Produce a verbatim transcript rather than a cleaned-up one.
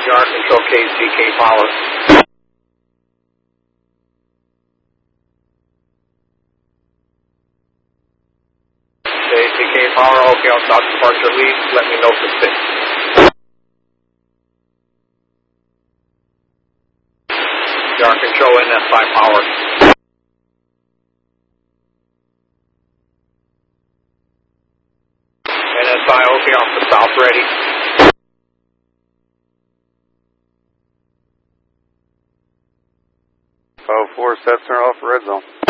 Yard Control K C K Power. K C K Power, okay, I'll stop departure lead. Let me know for spin. Yard Control N S I Power. N S I, okay, off the south, ready. five oh four, set turn off red zone.